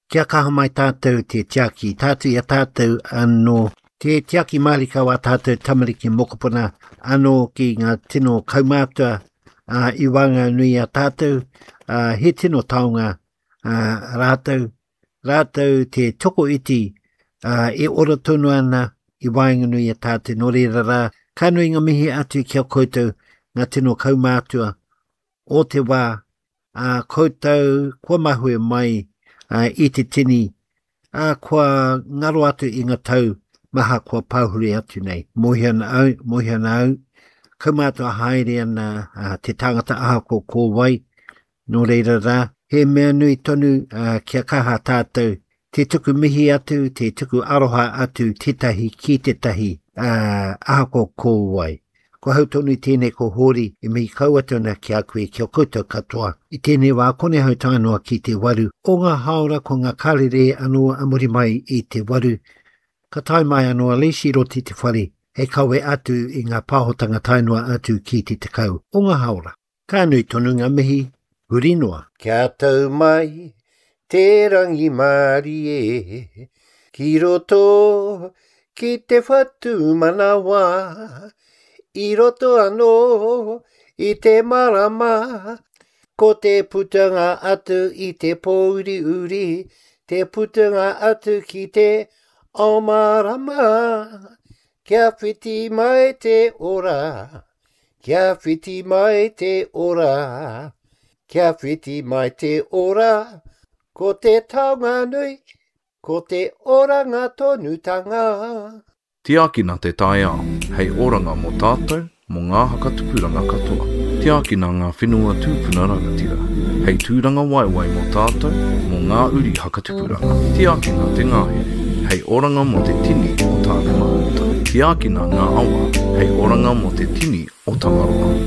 Kia kaha mai tātou te tiaki, tātou ia tātou anō te tiaki marika wa tātou tamariki mokopuna anō ki ngā tino kaumātua I wanga nui a tātou, he tino taonga rātou te toko iti e ora tonu ana I wanga nui a tātou no reira rā. Ka nui ngā mihi atu kia koutou ngā tino kaumātua o te wā koutou kua mahue mai I te tini kua ngaro atu I ngā tau maha kua pauhuri atu nei. Mohiana au, kaumātua haere ana te tangata aha ko kōwai, no reira rā. He mea nui tonu kia kaha tātou, te tuku mihi atu, te tuku aroha atu, tetahi ki tetahi aha ko kōwai. Ko hau tonu I tēnei ko hori I mihi kauatona ki a koe kia koutou katoa. I tēnei wā kone hau tānoa ki te waru. O ngā haora ko ngā karere anō amuri mai I te waru. Ka tai mai anō leisi roti te whare. He kawe atu I ngā pāhotanga tainua atu ki te tekau. O ngā haora. Ka nui tonu ngā mihi, hurinoa. Kia tau mai, te rangi mari e, ki roto, ki te whatu manawa, I roto anō, I te marama, ko te putanga atu I te pōuri uri, te putanga atu ki te omarama. Kia whiti mai te ora, kia whiti mai te ora, kia whiti mai te ora, ko te taonga nui, ko te oranga tonutanga. Tiakina te tae ao, hei oranga mō tātou, mō ngā hakatupuranga katoa. Tiakina ngā whenua tūpuna rangatira, hei tūranga waiwai mō tātou, mō ngā uri hakatupuranga. Tiakina te ngāhere, hei oranga mō te tini o tāne mahuta. Tiakina ngā awa, hei oranga mō te tini o Tangaroa.